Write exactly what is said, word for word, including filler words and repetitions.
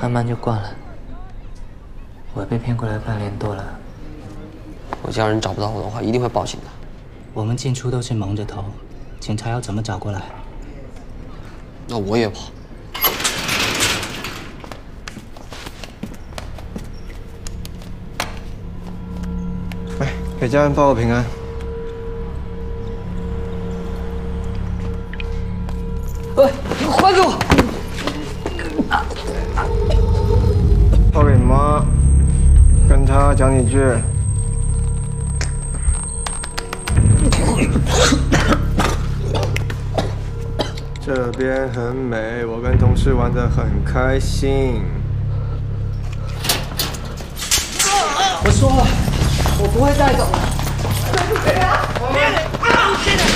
慢慢就惯了。我被骗过来半年多了。 我家人找不到我的话，一定会报警的。 我们进出都是蒙着头，警察要怎么找过来？ 那我也跑。 来，给家人报个平安。 喂，还给我！ 报给你妈，跟她讲几句。这边很美，我跟同事玩得很开心。 我说了，我不会带走的。 别！别！